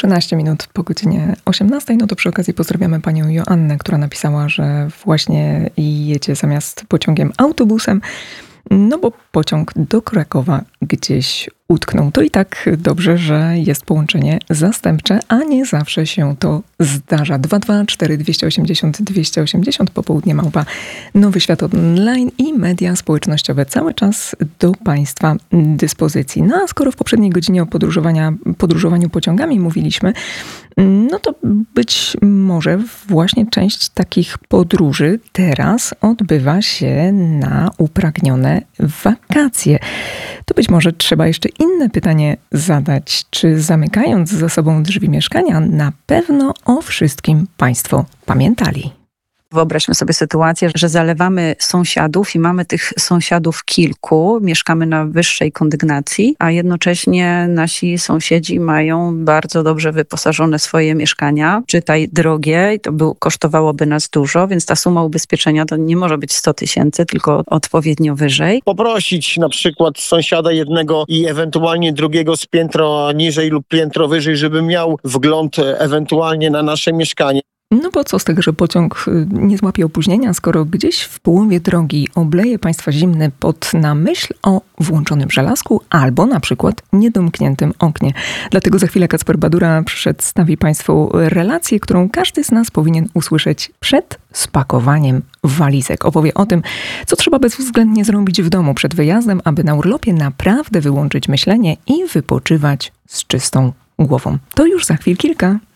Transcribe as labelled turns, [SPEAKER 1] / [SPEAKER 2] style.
[SPEAKER 1] 13 minut po godzinie 18. No to przy okazji pozdrawiamy panią Joannę, która napisała, że właśnie jedzie zamiast pociągiem autobusem, no bo pociąg do Krakowa gdzieś utknął. To i tak dobrze, że jest połączenie zastępcze, a nie zawsze się to zdarza. 224 280 280 popołudnie małpa Nowy Świat Online i media społecznościowe cały czas do państwa dyspozycji. No a skoro w poprzedniej godzinie o podróżowaniu pociągami mówiliśmy, no to być może właśnie część takich podróży teraz odbywa się na upragnione wakacje. To być może trzeba jeszcze inne pytanie zadać. Czy zamykając za sobą drzwi mieszkania, na pewno o wszystkim państwo pamiętali?
[SPEAKER 2] Wyobraźmy sobie sytuację, że zalewamy sąsiadów i mamy tych sąsiadów kilku, mieszkamy na wyższej kondygnacji, a jednocześnie nasi sąsiedzi mają bardzo dobrze wyposażone swoje mieszkania, czytaj drogie, i to kosztowałoby nas dużo, więc ta suma ubezpieczenia to nie może być 100 000, tylko odpowiednio wyżej.
[SPEAKER 3] Poprosić na przykład sąsiada jednego i ewentualnie drugiego z piętro niżej lub piętro wyżej, żeby miał wgląd ewentualnie na nasze mieszkanie.
[SPEAKER 1] No bo co z tego, że pociąg nie złapie opóźnienia, skoro gdzieś w połowie drogi obleje państwa zimny pot na myśl o włączonym żelazku albo na przykład niedomkniętym oknie. Dlatego za chwilę Kacper Badura przedstawi państwu relację, którą każdy z nas powinien usłyszeć przed spakowaniem walizek. Opowie o tym, co trzeba bezwzględnie zrobić w domu przed wyjazdem, aby na urlopie naprawdę wyłączyć myślenie i wypoczywać z czystą głową. To już za chwil kilka.